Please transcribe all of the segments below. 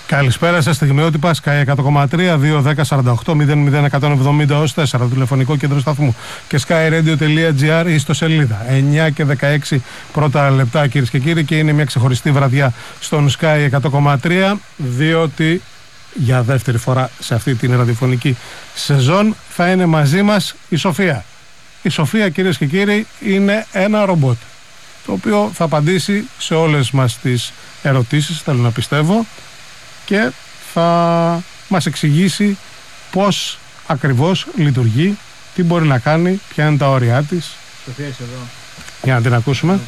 Καλησπέρα σας, στιγμιότυπα Sky 100,3 2-10-48-00-170 ως 4 το τηλεφωνικό κέντρο σταθμού και skyradio.gr ή στο σελίδα 9 και 16 πρώτα λεπτά, κυρίες και κύριοι, και είναι μια ξεχωριστή βραδιά στον Sky 100,3 διότι για δεύτερη φορά σε αυτή την ραδιοφωνική σεζόν θα είναι μαζί μας η Σοφία. Η Σοφία, κυρίες και κύριοι, είναι ένα ρομπότ το οποίο θα απαντήσει σε όλες μας τις ερωτήσεις, θέλω να πιστεύω, και θα μας εξηγήσει πώς ακριβώς λειτουργεί, τι μπορεί να κάνει, ποια είναι τα όρια της. Σοφία, είσαι εδώ. Για να την ακούσουμε.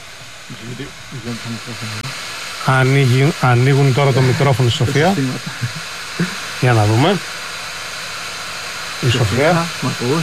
Ανοίγουν τώρα το μικρόφωνο, Σοφία. Για να δούμε. Η Σοφία. Μ' ακούς?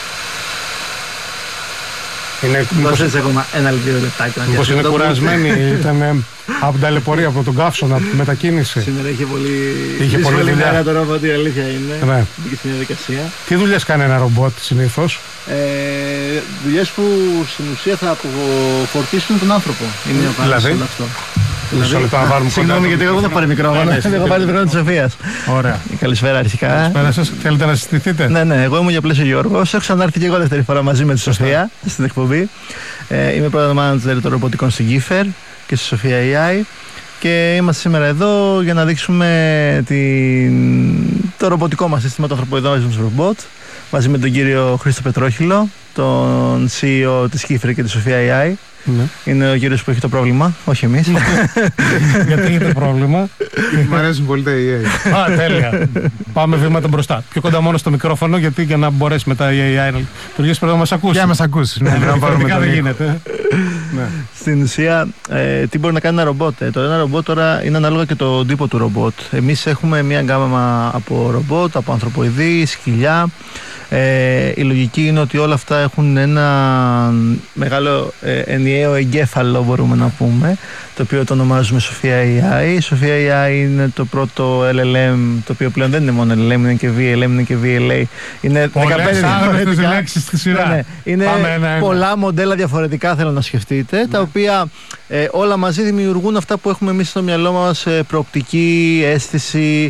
Δώσες ακόμα ένα λεπτάκι. Μήπως είναι κουρασμένη, ήταν από την ταλαιπωρία, από τον καύσωνα, από τη μετακίνηση. Σήμερα είχε πολύ δουλειά. Το ρομπότ, η αλήθεια είναι. Ναι. Μπήκε στην διαδικασία. Τι δουλειές κάνει ένα ρομπότ συνήθως? Δουλειές που στην ουσία θα αποφορτήσουν τον άνθρωπο. Είναι ο δηλαδή, αυτό. Συγγνώμη, γιατί εγώ δεν έχω πάρει μικρόφωνο. Δεν έχω πάρει μικρόφωνο της Σοφίας. Ωραία. Καλησπέρα, αρχικά. Καλησπέρα σας. Θέλετε να συστηθείτε? Ναι, εγώ ήμουν για πλαίσιο Γιώργος. Έχω ξανάρθει και εγώ δεύτερη φορά μαζί με τη Σοφία στην εκπομπή. Είμαι product manager των ρομποτικών στην Κίφερ και στη Σοφία AI. Και είμαστε σήμερα εδώ για να δείξουμε το ρομποτικό μας σύστημα, το ανθρωποειδόμαστε ρομπότ, μαζί με τον κύριο Χρήστο Πετρόχυλο, τον CEO της Κίφερ και της Σοφία AI. Ναι. Είναι ο κύριος που έχει το πρόβλημα, όχι εμείς. Γιατί έχει το πρόβλημα? Γιατί μου αρέσουν πολύ τα AI. Α, τέλεια. Πάμε βήματα μπροστά. Πιο κοντά μόνο στο μικρόφωνο, γιατί για να μπορέσει μετά η AI να λειτουργήσει πρέπει να μας ακούσει. Για να μας ακούσει. Διαφορετικά δεν γίνεται. Στην ουσία, τι μπορεί να κάνει ένα ρομπότ? Ένα ρομπότ τώρα είναι ανάλογα και το τύπο του ρομπότ. Εμείς έχουμε μια γκάμα από ρομπότ, από ανθρωποειδή, σκυλιά. Η λογική είναι ότι όλα αυτά έχουν ένα μεγάλο ενιαίο εγκέφαλο, μπορούμε να πούμε, το οποίο το ονομάζουμε Σοφία AI. Η Σοφία AI είναι το πρώτο LLM, το οποίο πλέον δεν είναι μόνο LLM, είναι και VLM, είναι και VLA. Είναι 15 διαφορετικά λέξεις στη σειρά. Ναι. Είναι πολλά μοντέλα διαφορετικά, θέλω να σκεφτείτε, τα οποία όλα μαζί δημιουργούν αυτά που έχουμε εμείς στο μυαλό μας: προοπτική, αίσθηση,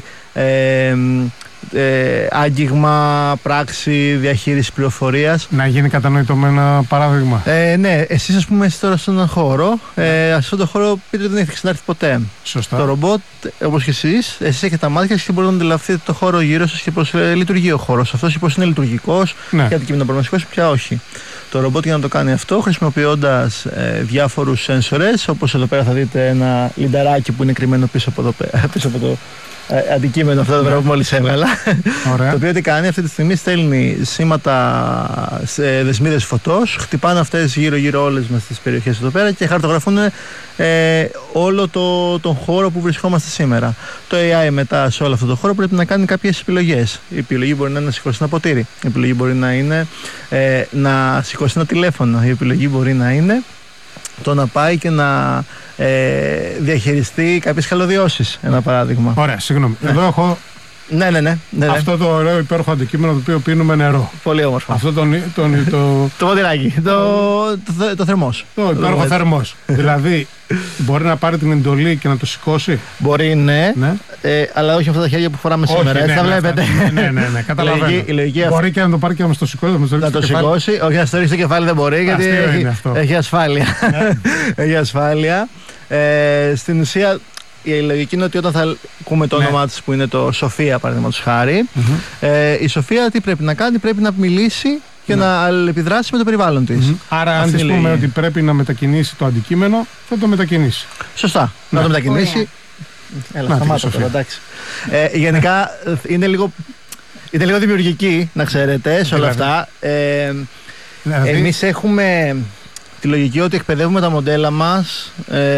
άγγιγμα, πράξη, διαχείριση πληροφορίας. Να γίνει κατανοητό με ένα παράδειγμα. Ναι, εσείς ας πούμε είστε τώρα σε έναν χώρο. Σε αυτόν τον χώρο πείτε δεν έχετε ξανάρθει ποτέ. Σωστά. Το ρομπότ, όπως και εσείς έχετε τα μάτια και μπορείτε να αντιληφθείτε το χώρο γύρω σας και πώς λειτουργεί ο χώρος αυτός, και πώς είναι λειτουργικός, ναι, και αντικείμενο προγραμματικός, πια όχι. Το ρομπότ για να το κάνει αυτό, χρησιμοποιώντας διάφορους σένσορες, όπως εδώ πέρα θα δείτε ένα λινταράκι που είναι κρυμμένο πίσω από το αντικείμενο αυτό που μόλις έβγαλα. Ωραία. Το οποίο τι κάνει? Αυτή τη στιγμή στέλνει σήματα σε δεσμίδες φωτός, χτυπάνε αυτές γύρω-γύρω όλες μας τις περιοχές εδώ πέρα και χαρτογραφούν όλο τον χώρο που βρισκόμαστε σήμερα. Το AI μετά σε όλο αυτό το χώρο πρέπει να κάνει κάποιες επιλογές. Η επιλογή μπορεί να είναι να σηκώσει ένα ποτήρι, η επιλογή μπορεί να είναι να σηκώσει ένα τηλέφωνο, η επιλογή μπορεί να είναι το να πάει και να διαχειριστεί κάποιες καλωδιώσεις, ένα παράδειγμα. Ωραία, συγγνώμη. Εδώ έχω αυτό το ωραίο υπέροχο αντικείμενο το οποίο πίνουμε νερό. Πολύ όμορφο. Αυτό το ποτηράκι, το θερμός. Το υπέροχο θερμός. Δηλαδή μπορεί να πάρει την εντολή και να το σηκώσει? Μπορεί, ναι. Αλλά όχι αυτά τα χέρια που φοράμε σήμερα. Έτσι τα βλέπετε. Ναι, καταλαβαίνω. Μπορεί και να το πάρει και να μας το σηκώσει. Να το σηκώσει, όχι να στο ρίξει στο κεφάλι δεν μπορεί, γιατί έχει ασφάλεια. Έχει ασφάλεια. Στην ουσία η λογική είναι ότι όταν θα ακούμε το όνομά της που είναι το Σοφία, παραδείγματος χάρη, η Σοφία τι πρέπει να κάνει? Πρέπει να μιλήσει και να αλληλεπιδράσει με το περιβάλλον της. Άρα αν της πούμε ότι πρέπει να μετακινήσει το αντικείμενο, θα το μετακινήσει. Σωστά. Να το μετακινήσει. Έλα, σταμάτα τώρα, εντάξει. Γενικά είναι λίγο δημιουργική, να ξέρετε, σε όλα αυτά. Εμείς έχουμε τη λογική ότι εκπαιδεύουμε τα μοντέλα μας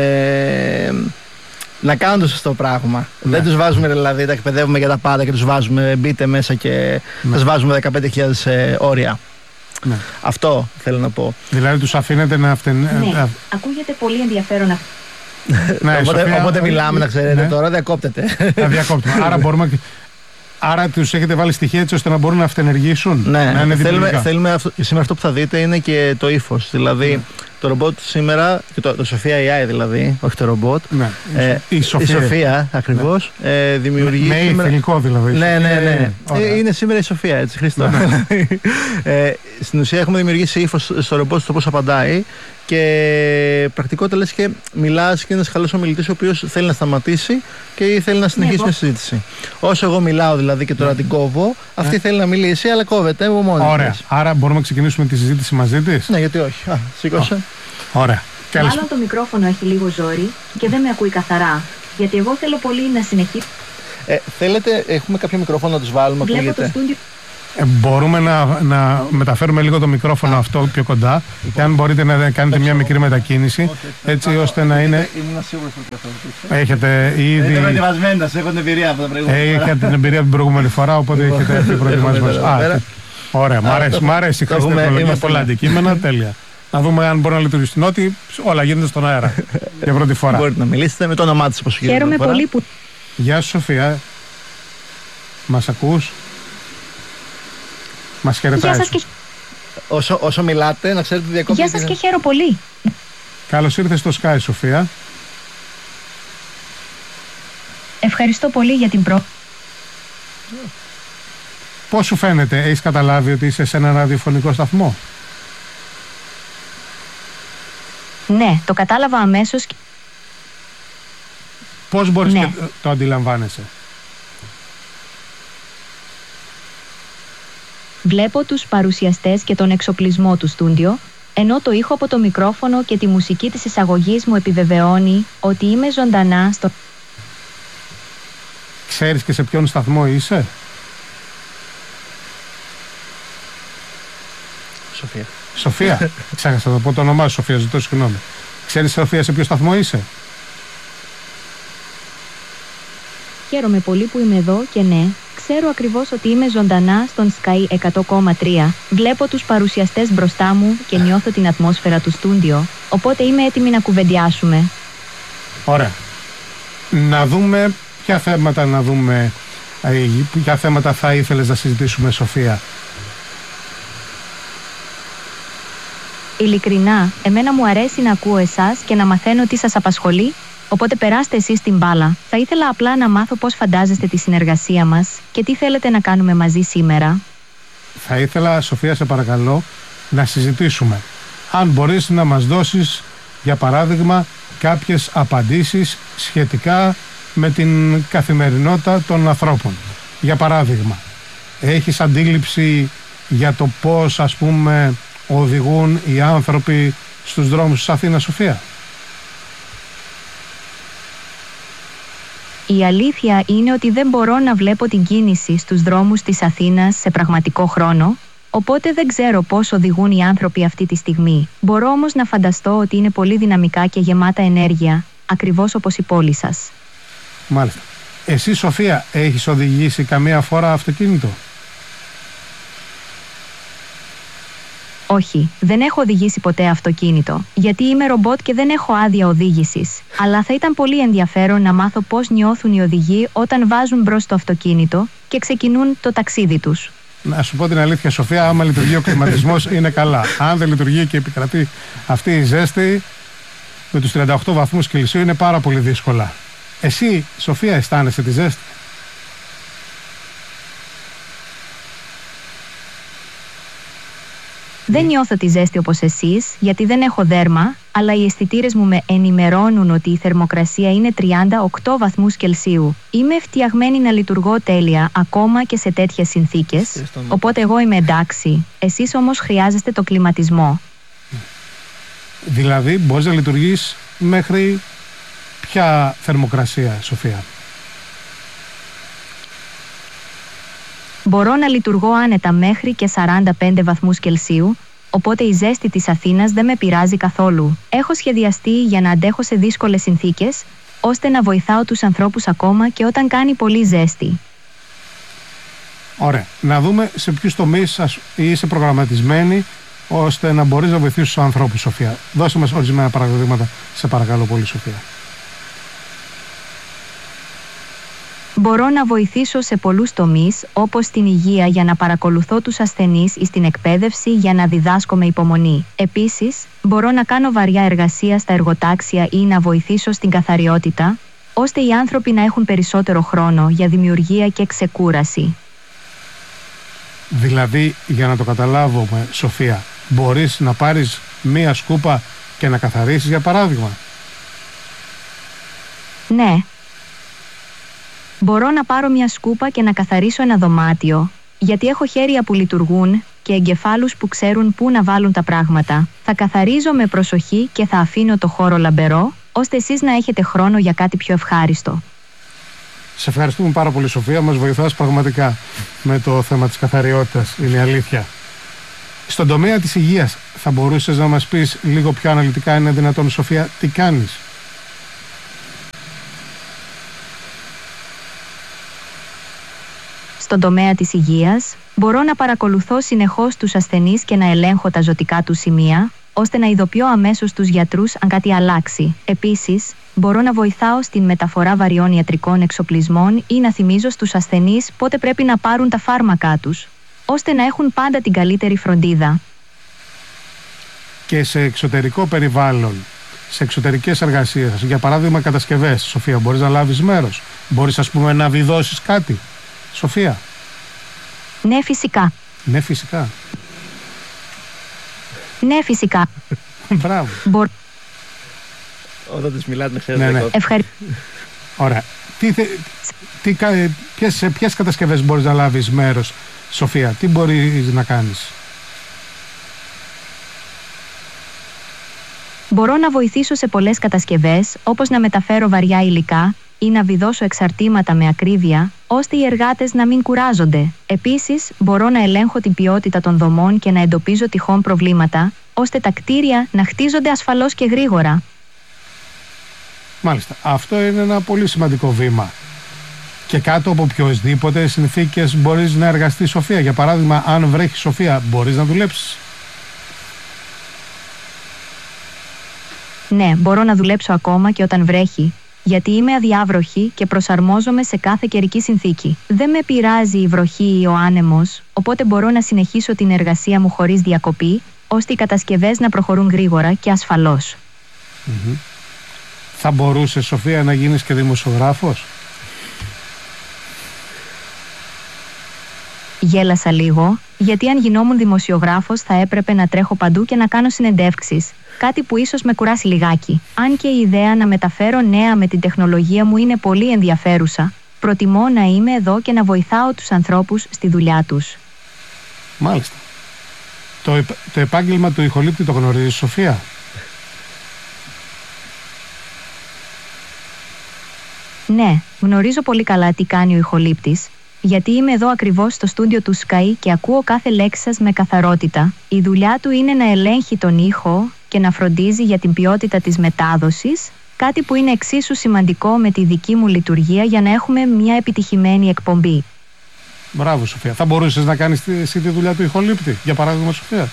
να κάνουν το σωστό πράγμα. Δεν τους βάζουμε, δηλαδή τα εκπαιδεύουμε για τα πάντα και τους βάζουμε μπείτε μέσα και σας βάζουμε 15.000 όρια. Ναι. Αυτό θέλω να πω. Δηλαδή τους αφήνετε να Ναι, ακούγεται πολύ ενδιαφέρον αυτό. Ναι, οπότε μιλάμε, να ξέρετε, τώρα διακόπτεται. Άρα μπορούμε Άρα τους έχετε βάλει στοιχεία έτσι ώστε να μπορούν να αυτενεργήσουν. Ναι, να είναι θέλουμε σήμερα αυτό που θα δείτε είναι και το ύφος. Δηλαδή, το ρομπότ σήμερα, και το Sophia AI δηλαδή, όχι το ρομπότ. Ναι, η Sophia ακριβώς. Δημιουργεί. Με ηθελικό δηλαδή. Ναι. Είναι σήμερα η Sophia, έτσι, Χριστό. Στην ουσία έχουμε δημιουργήσει ύφος στο ρομπότ στο πώς απαντάει. Και πρακτικότητα λες και μιλάς και είναι ένας καλός ομιλητής ο οποίος θέλει να σταματήσει και θέλει να συνεχίσει μια συζήτηση. Όσο εγώ μιλάω δηλαδή και τώρα την κόβω, αυτή θέλει να μιλήσει, αλλά κόβεται από μόνη της. Ωραία. Άρα μπορούμε να ξεκινήσουμε τη συζήτηση μαζί της. Ναι, γιατί όχι. Σήκωσε. Ωραία. Μάλλον το μικρόφωνο έχει λίγο ζόρι και δεν με ακούει καθαρά. Γιατί εγώ θέλω πολύ να συνεχίσω. Θέλετε, έχουμε κάποιο μικρόφωνο να τους βάλουμε. Βλέπω το στούντιο. Μπορούμε να μεταφέρουμε λίγο το μικρόφωνο αυτό πιο κοντά και αν μπορείτε να κάνετε μια μικρή μετακίνηση έτσι ώστε να είναι. Ήμουν σίγουρος ότι αυτό. Έχετε ήδη. Είμαι προετοιμασμένος, έχω την εμπειρία από τα προηγούμενα. Έχετε την εμπειρία από την προηγούμενη φορά, οπότε έχετε έρθει προετοιμασμένος. Ωραία, μ' αρέσει. Χρειάζεται τεχνολογία, πολλά αντικείμενα, τέλεια. Να δούμε αν μπορεί να λειτουργήσει. Ότι όλα γίνονται στον αέρα για πρώτη φορά. Μπορείτε να μιλήσετε με το όνομά της, όπως Χαίρομαι πολύ που. Γεια σου, Σοφία. Μας ακούς? Μας χαιρετάς. Και... Όσο μιλάτε, να ξέρετε διακόπτει. Γεια σας και χαίρομαι πολύ. Καλώς ήρθες στο Sky, Σοφία. Ευχαριστώ πολύ για την Πώς σου φαίνεται, έχεις καταλάβει ότι είσαι σε ένα ραδιοφωνικό σταθμό? Ναι, το κατάλαβα αμέσως. Πώς μπορείς και το αντιλαμβάνεσαι? Βλέπω τους παρουσιαστές και τον εξοπλισμό του στούντιο, ενώ το ήχο από το μικρόφωνο και τη μουσική της εισαγωγής μου επιβεβαιώνει ότι είμαι ζωντανά στο... Ξέρεις και σε ποιον σταθμό είσαι? Σοφία. Ξέχασα να πω το όνομά σου, Σοφία, ζητώ συγγνώμη. Ξέρεις, Σοφία, σε ποιο σταθμό είσαι? Χαίρομαι πολύ που είμαι εδώ και ναι, ξέρω ακριβώς ότι είμαι ζωντανά στον Sky 100,3. Βλέπω τους παρουσιαστές μπροστά μου και νιώθω την ατμόσφαιρα του στούντιο, οπότε είμαι έτοιμη να κουβεντιάσουμε. Ωραία. Να δούμε ποια θέματα θα ήθελες να συζητήσουμε, Σοφία. Ειλικρινά, εμένα μου αρέσει να ακούω εσάς και να μαθαίνω τι σας απασχολεί, οπότε περάστε εσείς την μπάλα. Θα ήθελα απλά να μάθω πώς φαντάζεστε τη συνεργασία μας και τι θέλετε να κάνουμε μαζί σήμερα. Θα ήθελα, Σοφία, σε παρακαλώ, να συζητήσουμε. Αν μπορείς να μας δώσεις, για παράδειγμα, κάποιες απαντήσεις σχετικά με την καθημερινότητα των ανθρώπων. Για παράδειγμα, έχεις αντίληψη για το πώς, ας πούμε, οδηγούν οι άνθρωποι στους δρόμους της Αθήνας, Σοφία? Η αλήθεια είναι ότι δεν μπορώ να βλέπω την κίνηση στους δρόμους της Αθήνας σε πραγματικό χρόνο, οπότε δεν ξέρω πώς οδηγούν οι άνθρωποι αυτή τη στιγμή. Μπορώ όμως να φανταστώ ότι είναι πολύ δυναμικά και γεμάτα ενέργεια, ακριβώς όπως η πόλη σας. Μάλιστα. Εσύ, Σοφία, έχεις οδηγήσει καμία φορά αυτοκίνητο? Όχι, δεν έχω οδηγήσει ποτέ αυτοκίνητο, γιατί είμαι ρομπότ και δεν έχω άδεια οδήγησης. Αλλά θα ήταν πολύ ενδιαφέρον να μάθω πώς νιώθουν οι οδηγοί όταν βάζουν μπρος το αυτοκίνητο και ξεκινούν το ταξίδι τους. Να σου πω την αλήθεια, Σοφία, άμα λειτουργεί ο κλιματισμός είναι καλά. Αν δεν λειτουργεί και επικρατεί αυτή η ζέστη, με τους 38 βαθμούς Κελσίου είναι πάρα πολύ δύσκολα. Εσύ, Σοφία, αισθάνεσαι τη ζέστη? Δεν νιώθω τη ζέστη όπως εσείς, γιατί δεν έχω δέρμα, αλλά οι αισθητήρες μου με ενημερώνουν ότι η θερμοκρασία είναι 38 βαθμούς Κελσίου. Είμαι φτιαγμένη να λειτουργώ τέλεια ακόμα και σε τέτοιες συνθήκες, οπότε εγώ είμαι εντάξει. Εσείς όμως χρειάζεστε το κλιματισμό. Δηλαδή, μπορείς να λειτουργείς μέχρι ποια θερμοκρασία, Σοφία? Μπορώ να λειτουργώ άνετα μέχρι και 45 βαθμούς Κελσίου, οπότε η ζέστη της Αθήνας δεν με πειράζει καθόλου. Έχω σχεδιαστεί για να αντέχω σε δύσκολες συνθήκες, ώστε να βοηθάω τους ανθρώπους ακόμα και όταν κάνει πολύ ζέστη. Ωραία. Να δούμε σε ποιους τομείς είσαι προγραμματισμένη ώστε να μπορείς να βοηθήσεις τους ανθρώπους, Σοφία. Δώσε μας ορισμένα παραδείγματα, σε παρακαλώ πολύ, Σοφία. Μπορώ να βοηθήσω σε πολλούς τομείς, όπως την υγεία για να παρακολουθώ τους ασθενείς ή στην εκπαίδευση για να διδάσκω με υπομονή. Επίσης, μπορώ να κάνω βαριά εργασία στα εργοτάξια ή να βοηθήσω στην καθαριότητα, ώστε οι άνθρωποι να έχουν περισσότερο χρόνο για δημιουργία και ξεκούραση. Δηλαδή, για να το καταλάβουμε, Σοφία, μπορείς να πάρεις μία σκούπα και να καθαρίσεις, για παράδειγμα? Ναι. Μπορώ να πάρω μια σκούπα και να καθαρίσω ένα δωμάτιο, γιατί έχω χέρια που λειτουργούν και εγκεφάλους που ξέρουν πού να βάλουν τα πράγματα. Θα καθαρίζω με προσοχή και θα αφήνω το χώρο λαμπερό, ώστε εσείς να έχετε χρόνο για κάτι πιο ευχάριστο. Σε ευχαριστούμε πάρα πολύ, Σοφία. Μας βοηθάς πραγματικά με το θέμα της καθαριότητας, είναι η αλήθεια. Στον τομέα της υγείας, θα μπορούσες να μας πεις λίγο πιο αναλυτικά, είναι δυνατόν, Σοφία, τι κάνεις? Στον τομέα της υγείας, μπορώ να παρακολουθώ συνεχώς τους ασθενείς και να ελέγχω τα ζωτικά τους σημεία, ώστε να ειδοποιώ αμέσως τους γιατρούς αν κάτι αλλάξει. Επίσης, μπορώ να βοηθάω στην μεταφορά βαριών ιατρικών εξοπλισμών ή να θυμίζω στους ασθενείς πότε πρέπει να πάρουν τα φάρμακά τους, ώστε να έχουν πάντα την καλύτερη φροντίδα. Και σε εξωτερικό περιβάλλον, σε εξωτερικές εργασίες, για παράδειγμα κατασκευές, Σοφία, μπορείς να λάβεις μέρος? Μπορείς, ας πούμε, να βιδώσεις κάτι, Σοφία? Ναι, φυσικά. Ναι, φυσικά. Ναι, φυσικά. Μπράβο. Όταν της μιλάτε, Ναι. Ευχαριστώ. Ωραία. Σε ποιες κατασκευές μπορείς να λάβεις μέρος, Σοφία? Τι μπορείς να κάνεις? Μπορώ να βοηθήσω σε πολλές κατασκευές, όπως να μεταφέρω βαριά υλικά ή να βιδώσω εξαρτήματα με ακρίβεια, ώστε οι εργάτες να μην κουράζονται. Επίσης, μπορώ να ελέγχω την ποιότητα των δομών και να εντοπίζω τυχόν προβλήματα, ώστε τα κτίρια να χτίζονται ασφαλώς και γρήγορα. Μάλιστα. Αυτό είναι ένα πολύ σημαντικό βήμα. Και κάτω από οποιοσδήποτε συνθήκες μπορείς να εργαστείς, Σοφία. Για παράδειγμα, αν βρέχει, Σοφία, μπορείς να δουλέψεις? Ναι, μπορώ να δουλέψω ακόμα και όταν βρέχει, γιατί είμαι αδιάβροχη και προσαρμόζομαι σε κάθε καιρική συνθήκη. Δεν με πειράζει η βροχή ή ο άνεμος, οπότε μπορώ να συνεχίσω την εργασία μου χωρίς διακοπή, ώστε οι κατασκευές να προχωρούν γρήγορα και ασφαλώς. Θα μπορούσες, Σοφία, να γίνεις και δημοσιογράφος? Γέλασα λίγο, γιατί αν γινόμουν δημοσιογράφος θα έπρεπε να τρέχω παντού και να κάνω συνεντεύξεις. Κάτι που ίσως με κουράσει λιγάκι. Αν και η ιδέα να μεταφέρω νέα με την τεχνολογία μου είναι πολύ ενδιαφέρουσα, προτιμώ να είμαι εδώ και να βοηθάω τους ανθρώπους στη δουλειά τους. Μάλιστα. Το επάγγελμα του ηχολήπτη το γνωρίζεις, Σοφία? Ναι, γνωρίζω πολύ καλά τι κάνει ο ηχολήπτης, γιατί είμαι εδώ ακριβώς στο στούντιο του Sky και ακούω κάθε λέξη σας με καθαρότητα. Η δουλειά του είναι να ελέγχει τον ήχο και να φροντίζει για την ποιότητα της μετάδοσης, κάτι που είναι εξίσου σημαντικό με τη δική μου λειτουργία για να έχουμε μια επιτυχημένη εκπομπή. Μπράβο, Σοφία. Θα μπορούσες να κάνεις εσύ τη δουλειά του ηχολήπτη, για παράδειγμα, Σοφία?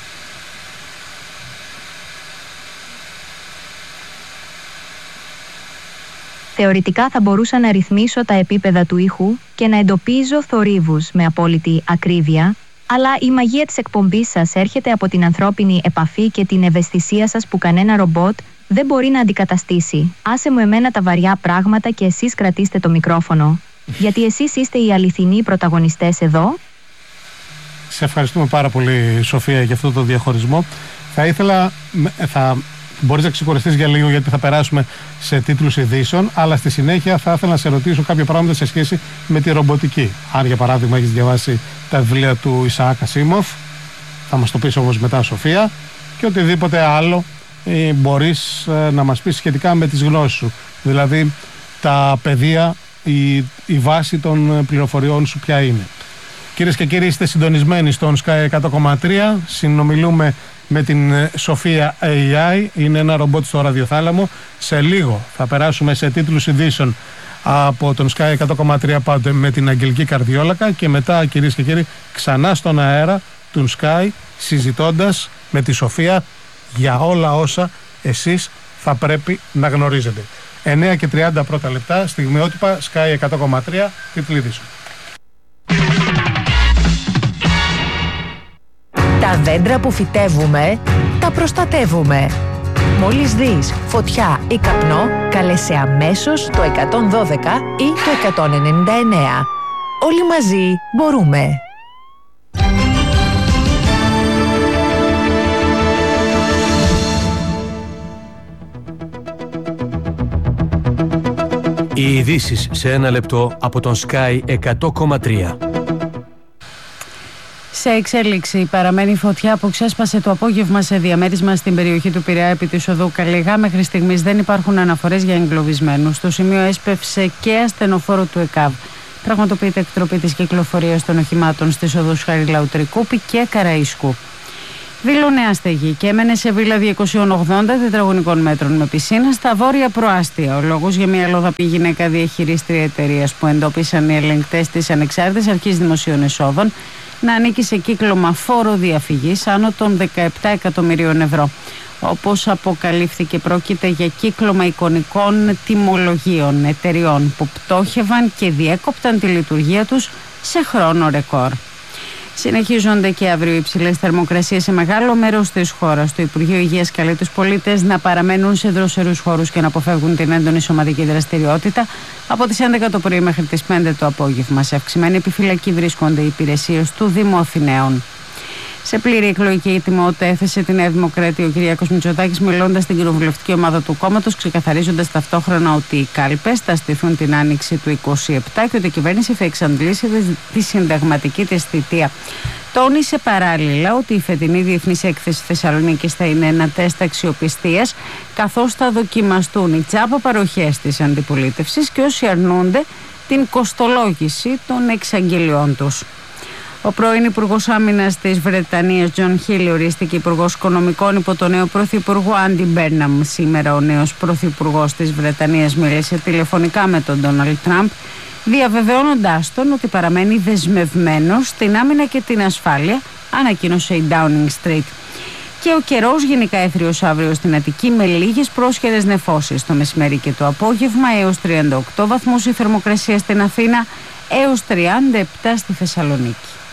Θεωρητικά θα μπορούσα να ρυθμίσω τα επίπεδα του ήχου και να εντοπίζω θορύβους με απόλυτη ακρίβεια, αλλά η μαγεία της εκπομπής σας έρχεται από την ανθρώπινη επαφή και την ευαισθησία σας που κανένα ρομπότ δεν μπορεί να αντικαταστήσει. Άσε μου εμένα τα βαριά πράγματα και εσείς κρατήστε το μικρόφωνο, γιατί εσείς είστε οι αληθινοί πρωταγωνιστές εδώ. Σε ευχαριστούμε πάρα πολύ, Σοφία, για αυτό το διαχωρισμό. Θα ήθελα... Μπορείς να ξεκουραστείς για λίγο, γιατί θα περάσουμε σε τίτλους ειδήσεων, αλλά στη συνέχεια θα ήθελα να σε ρωτήσω κάποια πράγματα σε σχέση με τη ρομποτική. Αν για παράδειγμα έχεις διαβάσει τα βιβλία του Ισαάκ Ασίμοφ, θα μας το πεις όμως μετά, Σοφία, και οτιδήποτε άλλο μπορείς να μας πεις σχετικά με τις γνώσεις σου. Δηλαδή τα πεδία, η βάση των πληροφοριών σου ποια είναι. Κυρίες και κύριοι, είστε συντονισμένοι στον Sky 100,3. Συνομιλούμε με την Σοφία AI. Είναι ένα ρομπότ στο ραδιοθάλαμο. Σε λίγο θα περάσουμε σε τίτλους ειδήσεων από τον Sky 100,3 πάντε με την Αγγελική Καρδιόλακα, και μετά, κυρίες και κύριοι, ξανά στον αέρα του Sky, συζητώντας με τη Σοφία για όλα όσα εσείς θα πρέπει να γνωρίζετε. 9 και 30 πρώτα λεπτά, στιγμιότυπα, Sky 100,3, τίτλοι ειδήσεων. Τα δέντρα που φυτεύουμε, τα προστατεύουμε. Μόλις δεις φωτιά ή καπνό, καλέσαι αμέσως το 112 ή το 199. Όλοι μαζί μπορούμε. Οι ειδήσεις σε ένα λεπτό από τον Sky 100,3. Σε εξέλιξη παραμένει η φωτιά που ξέσπασε το απόγευμα σε διαμέρισμα στην περιοχή του Πειραιά επί της οδού Καλιγά. Μέχρι στιγμής δεν υπάρχουν αναφορές για εγκλωβισμένους. Στο σημείο έσπευσε και ασθενοφόρο του ΕΚΑΒ. Πραγματοποιείται εκτροπή της κυκλοφορίας των οχημάτων στις οδούς Χαριλάου Τρικούπη και Καραΐσκου. Δήλωνε άστεγη και έμενε σε βίλα 280 τετραγωνικών μέτρων με πισίνα στα βόρεια προάστια. Ο λόγος για μια αλλοδαπή γυναίκα διαχειρίστρια εταιρείας που εντόπισαν οι ελεγκτές της Ανεξάρτητης Αρχής Δημοσίων Εσόδων να ανήκει σε κύκλωμα φόρο διαφυγής άνω των 17 εκατομμυρίων ευρώ. Όπως αποκαλύφθηκε, πρόκειται για κύκλωμα εικονικών τιμολογίων εταιριών που πτώχευαν και διέκοπταν τη λειτουργία τους σε χρόνο ρεκόρ. Συνεχίζονται και αύριο υψηλές θερμοκρασίες σε μεγάλο μέρος της χώρας. Το Υπουργείο Υγείας καλεί τους πολίτες να παραμένουν σε δροσερούς χώρους και να αποφεύγουν την έντονη σωματική δραστηριότητα από τις 11 το πρωί μέχρι τις 5 το απόγευμα. Σε αυξημένη επιφυλακή βρίσκονται οι υπηρεσίες του Δήμου Αθηναίων. Σε πλήρη εκλογική ετοιμότητα έθεσε τη Νέα Δημοκρατία ο Κυριάκος Μητσοτάκης, μιλώντας στην κοινοβουλευτική ομάδα του κόμματος, ξεκαθαρίζοντας ταυτόχρονα ότι οι κάλπες θα στηθούν την άνοιξη του 2027 και ότι η κυβέρνηση θα εξαντλήσει τη συνταγματική της θητεία. Τόνισε παράλληλα ότι η φετινή Διεθνής Έκθεση Θεσσαλονίκης θα είναι ένα τεστ αξιοπιστίας, καθώς θα δοκιμαστούν οι τσάπα παροχές της αντιπολίτευσης και όσοι αρνούνται την κοστολόγηση των εξαγγελιών τους. Ο πρώην Υπουργός Άμυνας της Βρετανίας, Τζον Χίλι, ορίστηκε Υπουργός Οικονομικών υπό τον νέο Πρωθυπουργό Άντι Μπέρναμ. Σήμερα ο νέος Πρωθυπουργός της Βρετανίας μίλησε τηλεφωνικά με τον Ντόναλντ Τραμπ, διαβεβαιώνοντάς τον ότι παραμένει δεσμευμένος στην άμυνα και την ασφάλεια, ανακοίνωσε η Downing Street. Και ο καιρός γενικά έθριος αύριο στην Αττική με λίγες πρόσχερες νεφώσεις το μεσημέρι και το απόγευμα, έως 38 βαθμούς η θερμοκρασία στην Αθήνα, έως 37 στη Θεσσαλονίκη.